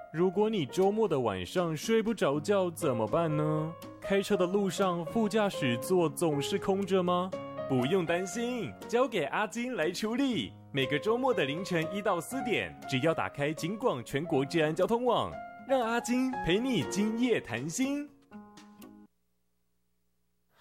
如果你周末的晚上睡不着觉怎么办呢？开车的路上副驾驶座总是空着吗？不用担心，交给阿金来处理。每个周末的凌晨1到4点，只要打开警广全国治安交通网，让阿金陪你今夜谈心。